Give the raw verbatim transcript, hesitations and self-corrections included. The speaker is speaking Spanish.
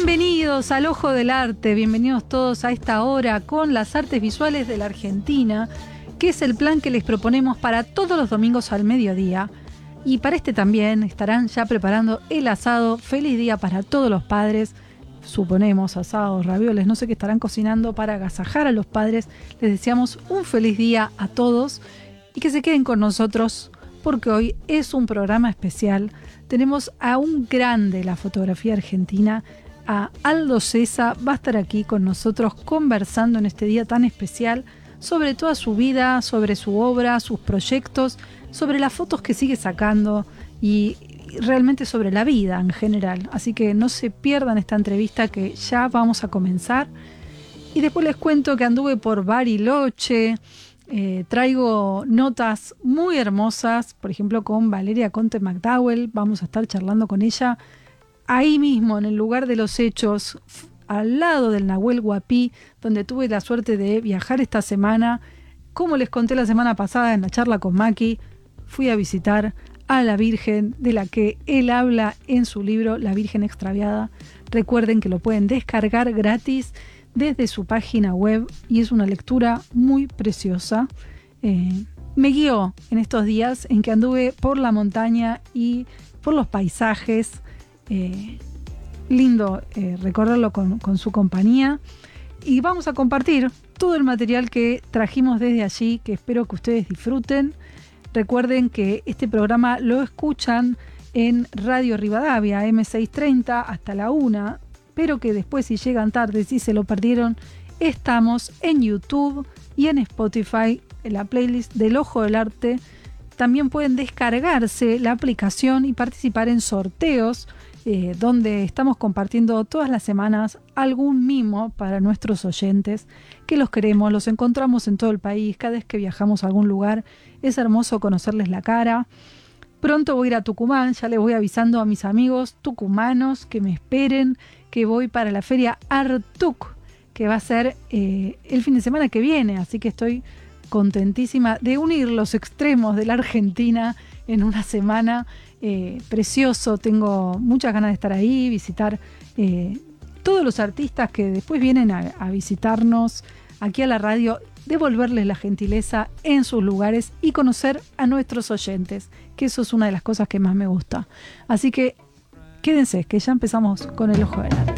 Bienvenidos al Ojo del Arte, bienvenidos todos a esta hora con las artes visuales de la Argentina, que es el plan que les proponemos para todos los domingos al mediodía. Y para este también estarán ya preparando el asado. Feliz día para todos los padres, suponemos asados, ravioles, no sé qué estarán cocinando para agasajar a los padres. Les deseamos un feliz día a todos y que se queden con nosotros porque hoy es un programa especial. Tenemos a un grande de la fotografía argentina, a Aldo Sessa, va a estar aquí con nosotros conversando en este día tan especial sobre toda su vida, sobre su obra, sus proyectos, sobre las fotos que sigue sacando y realmente sobre la vida en general. Así que no se pierdan esta entrevista que ya vamos a comenzar. Y después les cuento que anduve por Bariloche, eh, traigo notas muy hermosas, por ejemplo con Valeria Conte McDowell, vamos a estar charlando con ella ahí mismo, en el lugar de los hechos, al lado del Nahuel Huapi, donde tuve la suerte de viajar esta semana. Como les conté la semana pasada en la charla con Maki, fui a visitar a la Virgen de la que él habla en su libro La Virgen Extraviada. Recuerden que lo pueden descargar gratis desde su página web y es una lectura muy preciosa. Eh, me guió en estos días en que anduve por la montaña y por los paisajes. Eh, lindo eh, recorrerlo con, con su compañía y vamos a compartir todo el material que trajimos desde allí, que espero que ustedes disfruten. Recuerden que este programa lo escuchan en Radio Rivadavia eme seiscientos treinta hasta la una, pero que después, si llegan tarde, si se lo perdieron, estamos en YouTube y en Spotify, en la playlist del Ojo del Arte. También pueden descargarse la aplicación y participar en sorteos, eh, donde estamos compartiendo todas las semanas algún mimo para nuestros oyentes, que los queremos, los encontramos en todo el país. Cada vez que viajamos a algún lugar es hermoso conocerles la cara. Pronto voy a ir a Tucumán, ya les voy avisando a mis amigos tucumanos que me esperen, que voy para la feria Artuc, que va a ser eh, el fin de semana que viene, así que estoy contentísima de unir los extremos de la Argentina en una semana. Eh, precioso, tengo muchas ganas de estar ahí, visitar eh, todos los artistas que después vienen a, a visitarnos aquí a la radio, devolverles la gentileza en sus lugares y conocer a nuestros oyentes, que eso es una de las cosas que más me gusta. Así que quédense, que ya empezamos con el Ojo del Arte.